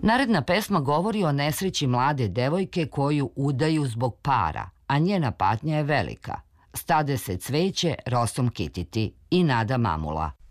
Naredna pesma govori o nesreći mlade devojke koju udaju zbog para, a njena patnja je velika. Stade se cveće, rosom kititi i Nada Mamula.